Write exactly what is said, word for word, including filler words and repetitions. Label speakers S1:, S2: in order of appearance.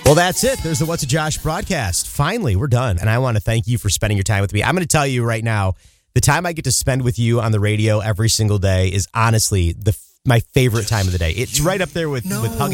S1: Well, that's it. There's the What's a Josh broadcast. Finally, we're done. And I want to thank you for spending your time with me. I'm going to tell you right now, the time I get to spend with you on the radio every single day is honestly the my favorite time of the day. It's right up there with, with hugging